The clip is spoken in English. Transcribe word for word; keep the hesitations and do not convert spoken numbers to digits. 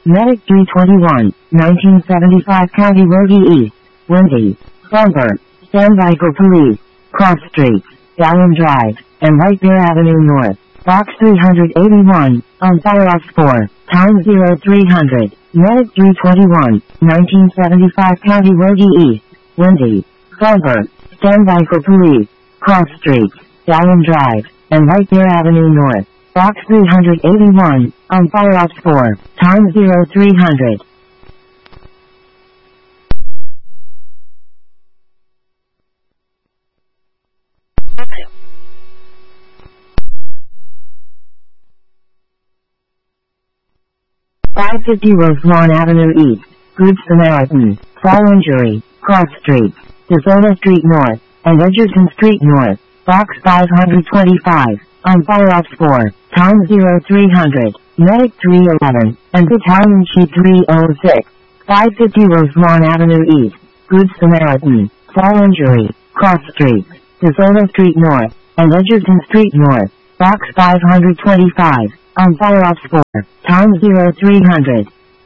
Medic three twenty-one, nineteen seventy-five County Road E. Windy. Bumper. Standby for police. Cross Street. Allen Drive, and White Bear Avenue North. Box three eighty-one, on Fireops four, time zero three hundred. Medic three twenty-one, nineteen seventy-five County Road E. Windy. Bumper. Standby for police. Cross Street. Allen Drive, and White Bear Avenue North. Box three eighty-one, on Fireops four, time zero three hundred. five fifty Roselawn Avenue East, Good Samaritan, Fall Injury, Cross Street, DeSoto Street North, and Edgerton Street North. Box five twenty-five, on Fireops four, time zero three hundred. Medic three eleven, and Battalion Chief three oh six. five fifty Roselawn Avenue East, Good Samaritan, Fall Injury, Cross Street, DeSoto Street North, and Edgerton Street North. Box five twenty-five, on Fireops four, time zero three hundred.